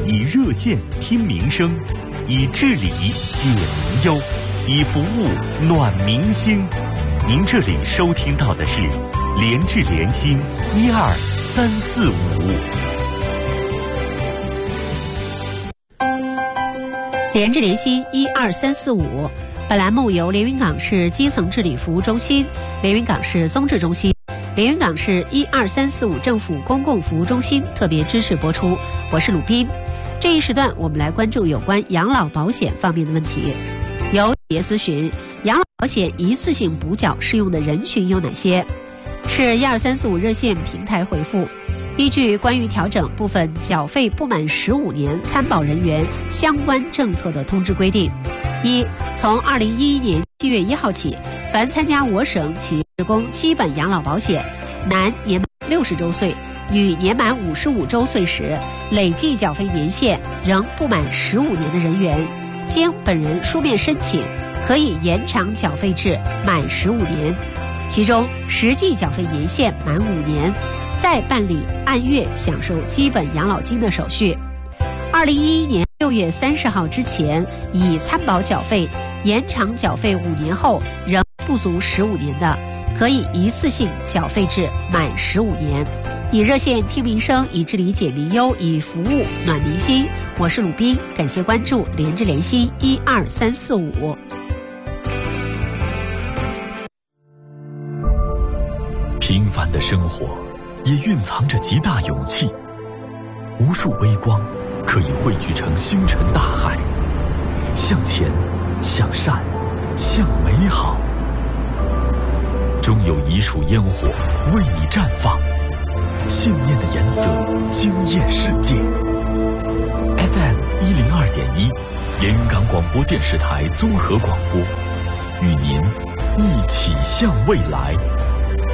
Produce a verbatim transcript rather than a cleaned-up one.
以热线听民生，以治理解民忧，以服务暖民心。您这里收听到的是联治联心一二三四五。 联治联心一二三四五，本栏目由连云港市基层治理服务中心、连云港市综治中心、连云港市一二三四五政府公共服务中心特别支持播出。我是鲁斌。这一时段我们来关注有关养老保险方面的问题。有企业咨询，养老保险一次性补缴适用的人群有哪些？是一二三四五热线平台回复。依据关于调整部分缴费不满十五年参保人员相关政策的通知规定，一、从二零一一年七月一号起，凡参加我省企业职工基本养老保险，男年满六十周岁，女年满五十五周岁时，累计缴费年限仍不满十五年的人员，经本人书面申请，可以延长缴费至满十五年，其中实际缴费年限满五年，再办理按月享受基本养老金的手续。二零一一年六月三十号之前已参保缴费，延长缴费五年后仍不足十五年的，可以一次性缴费至满十五年。以热线听民生，以治理解民忧，以服务暖民心。我是鲁斌，感谢关注联治联心一二三四五。 平凡的生活也蕴藏着极大勇气，无数微光可以汇聚成星辰大海，向前，向善，向美好。终有一束烟火为你绽放，信念的颜色惊艳世界。F M 一零二点一，连云港广播电视台综合广播，与您一起向未来。